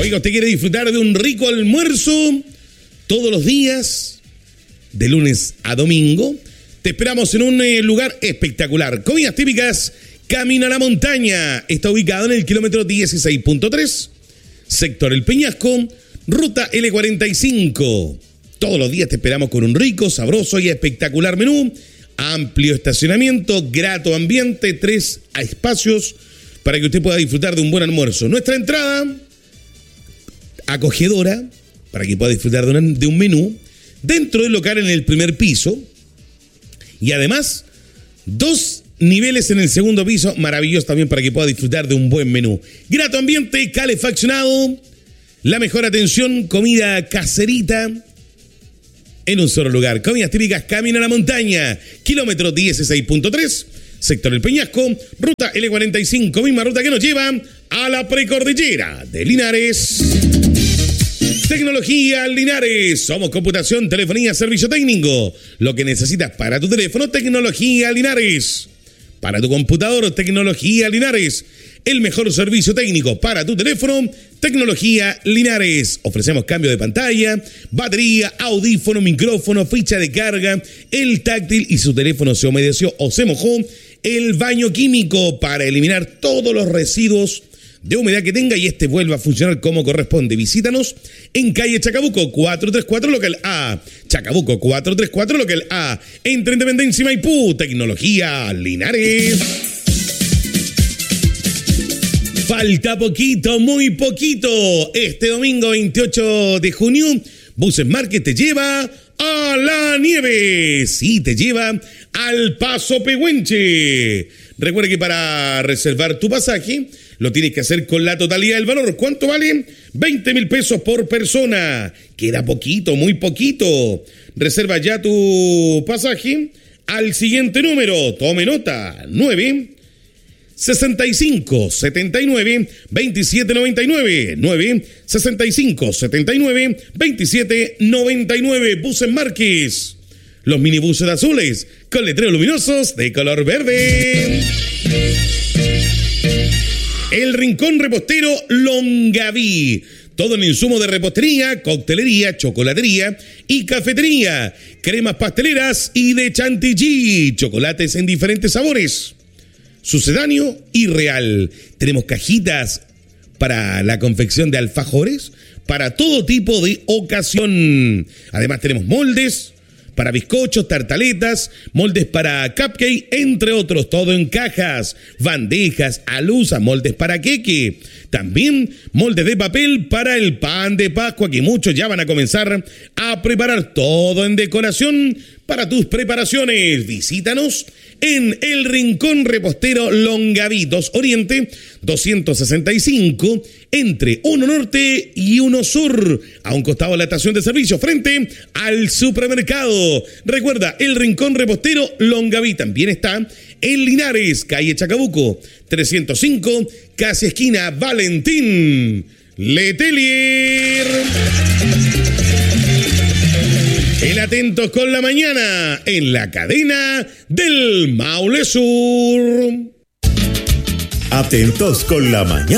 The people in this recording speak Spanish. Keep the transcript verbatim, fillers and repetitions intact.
Oiga, ¿usted quiere disfrutar de un rico almuerzo todos los días, de lunes a domingo? Te esperamos en un eh, lugar espectacular. Comidas típicas, Camino a la Montaña. Está ubicado en el kilómetro dieciséis punto tres, sector El Peñasco, ruta L cuarenta y cinco. Todos los días te esperamos con un rico, sabroso y espectacular menú. Amplio estacionamiento, grato ambiente, tres espacios para que usted pueda disfrutar de un buen almuerzo. Nuestra entrada acogedora, para que pueda disfrutar de, una, de un menú dentro del local en el primer piso. Y además, dos niveles en el segundo piso, maravilloso también para que pueda disfrutar de un buen menú. Grato ambiente, calefaccionado, la mejor atención, comida caserita, en un solo lugar. Comidas típicas, Camino a la Montaña, kilómetro dieciséis punto tres, sector El Peñasco, ruta L cuarenta y cinco, misma ruta que nos lleva a la precordillera de Linares. Tecnología Linares. Somos computación, telefonía, servicio técnico. Lo que necesitas para tu teléfono, Tecnología Linares. Para tu computador, Tecnología Linares. El mejor servicio técnico para tu teléfono, Tecnología Linares. Ofrecemos cambio de pantalla, batería, audífono, micrófono, ficha de carga, el táctil y su teléfono se humedeció o se mojó, el baño químico para eliminar todos los residuos de humedad que tenga y este vuelva a funcionar como corresponde. Visítanos en calle Chacabuco cuatrocientos treinta y cuatro, local A. Chacabuco cuatrocientos treinta y cuatro, local A. Entre Independencia y Maipú, Tecnología Linares. Falta poquito, muy poquito. Este domingo veintiocho de junio, Buses Market te lleva a la nieve. Sí, te lleva al Paso Pehuenche. Recuerda que para reservar tu pasaje lo tienes que hacer con la totalidad del valor. ¿Cuánto vale? veinte mil pesos por persona. Queda poquito, muy poquito. Reserva ya tu pasaje al siguiente número. Tome nota. nueve sesenta y cinco, setenta y nueve, veintisiete noventa y nueve. nueve sesenta y cinco, setenta y nueve, veintisiete noventa y nueve. Buses Márquez. Los minibuses azules con letreros luminosos de color verde. El Rincón Repostero Longaví. Todo en insumo de repostería, coctelería, chocolatería y cafetería. Cremas pasteleras y de chantilly. Chocolates en diferentes sabores. Sucedáneo y real. Tenemos cajitas para la confección de alfajores para todo tipo de ocasión. Además tenemos moldes para bizcochos, tartaletas, moldes para cupcake, entre otros, todo en cajas, bandejas, alusa, moldes para queque. También moldes de papel para el pan de Pascua, que muchos ya van a comenzar a preparar, todo en decoración para tus preparaciones. Visítanos en el Rincón Repostero Longaví, dos Oriente, doscientos sesenta y cinco, entre uno Norte y uno Sur, a un costado de la estación de servicio, frente al supermercado. Recuerda, el Rincón Repostero Longaví también está en Linares, calle Chacabuco, trescientos cinco, casi esquina Valentín Letelier. El Atentos con la Mañana en la cadena del Maule Sur. Atentos con la Mañana.